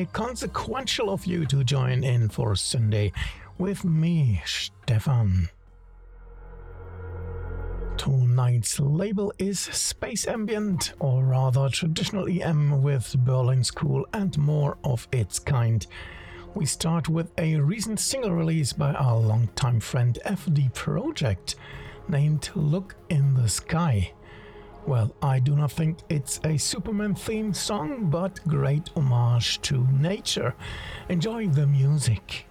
very consequential of you to join in for Sunday with me, Stefan. Tonight's label is Space Ambient, or rather traditional EM with Berlin School and more of its kind. We start with a recent single release by our longtime friend FD Project, named Look in the Sky. Well, I do not think it's a Superman-themed song, but great homage to nature. Enjoy the music.